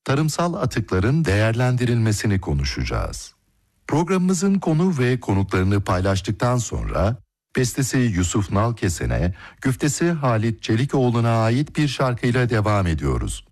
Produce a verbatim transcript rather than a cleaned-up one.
tarımsal atıkların değerlendirilmesini konuşacağız. Programımızın konu ve konuklarını paylaştıktan sonra bestesi Yusuf Nalkesen'e, güftesi Halit Çelikoğlu'na ait bir şarkıyla devam ediyoruz.